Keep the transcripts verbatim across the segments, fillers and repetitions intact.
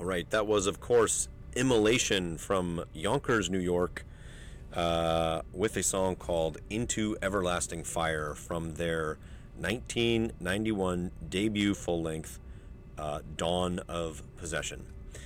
All right, that was, of course, Immolation from Yonkers, New York, uh, with a song called Into Everlasting Fire from their nineteen ninety-one debut full-length uh, Dawn of Possession.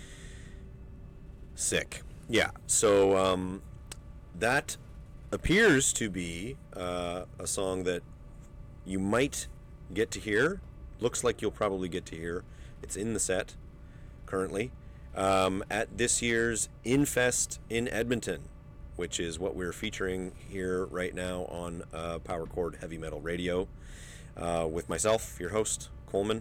Sick. Yeah, so um, that appears to be uh, a song that you might get to hear. Looks like you'll probably get to hear. It's in the set currently um, at this year's Infest in Edmonton, which is what we're featuring here right now on uh, Power Chord Heavy Metal Radio uh, with myself, your host, Coleman.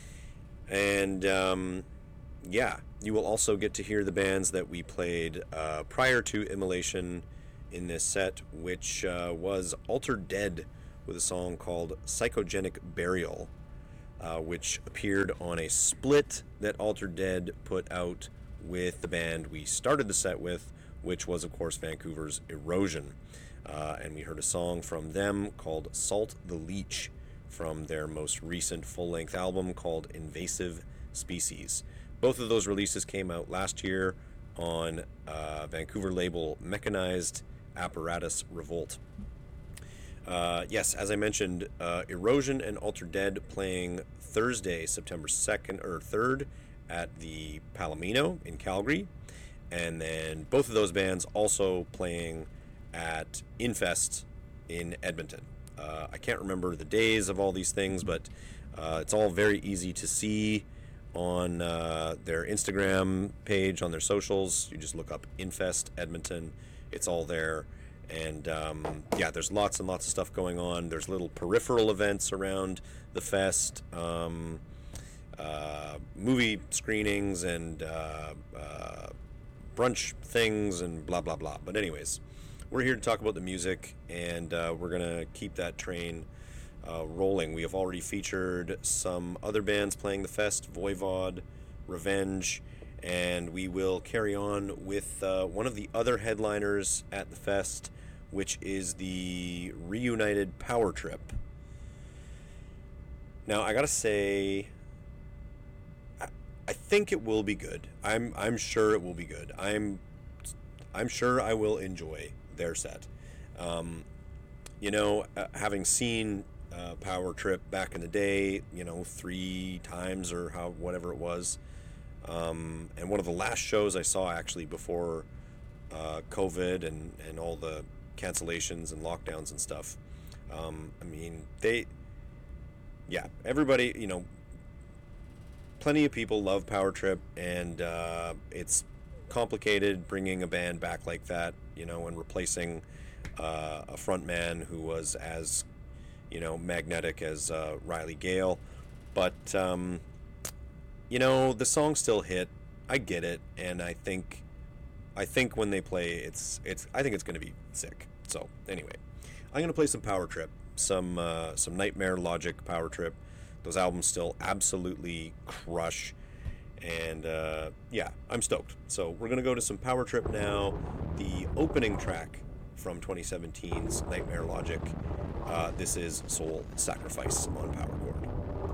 And um, yeah, you will also get to hear the bands that we played uh, prior to Immolation in this set, which uh, was Altered Dead with a song called Psychogenic Burial, uh, which appeared on a split that Altered Dead put out with the band we started the set with, which was, of course, Vancouver's Erosion. Uh, and we heard a song from them called Salt the Leech from their most recent full-length album called Invasive Species. Both of those releases came out last year on uh, Vancouver label Mechanized Apparatus Revolt. Uh, yes, as I mentioned, uh, Erosion and Altered Dead playing Thursday, September second or third at the Palomino in Calgary. And then both of those bands also playing at Infest in Edmonton. Uh, I can't remember the days of all these things, but uh, it's all very easy to see on uh, their Instagram page, on their socials. You just look up Infest Edmonton. It's all there. And um, yeah, there's lots and lots of stuff going on. There's little peripheral events around the fest, um, uh, movie screenings and uh, uh, brunch things and blah, blah, blah. But anyways, we're here to talk about the music, and uh, we're going to keep that train uh, rolling. We have already featured some other bands playing the fest, Voivod, Revenge, and we will carry on with uh, one of the other headliners at the fest, which is the reunited Power Trip. Now, I gotta say, I, I think it will be good. I'm I'm sure it will be good. I'm I'm sure I will enjoy their set. Um, you know, uh, having seen uh, Power Trip back in the day, you know, three times or how whatever it was. Um, and one of the last shows I saw actually before uh, COVID and, and all the cancellations and lockdowns and stuff. Um, I mean, they, yeah, everybody, you know, plenty of people love Power Trip, and uh, it's complicated bringing a band back like that, you know, and replacing uh, a front man who was as, you know, magnetic as uh, Riley Gale. But, um, you know, the song still hit. I get it, and I think, I think when they play, it's it's. I think it's going to be sick. So anyway, I'm going to play some Power Trip, some uh, some Nightmare Logic Power Trip. Those albums still absolutely crush, and uh, yeah, I'm stoked. So we're going to go to some Power Trip now. The opening track from twenty seventeen's Nightmare Logic. Uh, this is Soul Sacrifice on Power Chord.